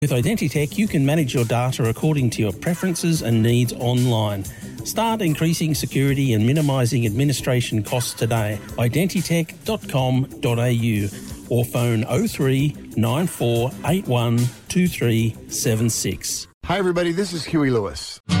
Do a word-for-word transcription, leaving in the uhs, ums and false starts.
With Identitech, you can manage your data according to your preferences and needs online. Start increasing security and minimising administration costs today. identitech dot com dot a u or phone oh three nine four eight one two three seven six. Hi everybody, this is Huey Lewis.